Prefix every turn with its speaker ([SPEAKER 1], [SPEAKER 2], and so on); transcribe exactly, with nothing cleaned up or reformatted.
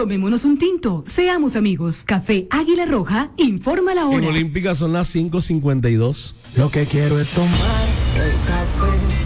[SPEAKER 1] Tomémonos un tinto, seamos amigos. Café Águila Roja, informa la hora.
[SPEAKER 2] En Olímpica son las cinco cincuenta y dos.
[SPEAKER 3] Lo que quiero es tomar el café